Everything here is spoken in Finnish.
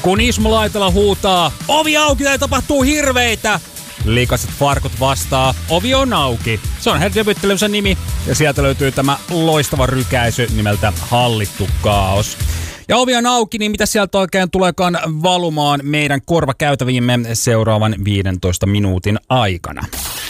Kun Ismo Laitala huutaa, ovi auki, täällä tapahtuu hirveitä, likaiset farkut vastaa, ovi on auki. Se on heidän debyttilevynsä nimi ja sieltä löytyy tämä loistava rykäisy nimeltä Hallittu kaos. Ja ovi on auki, niin mitä sieltä oikein tuleekaan valumaan meidän korvakäytäviimme seuraavan 15 minuutin aikana?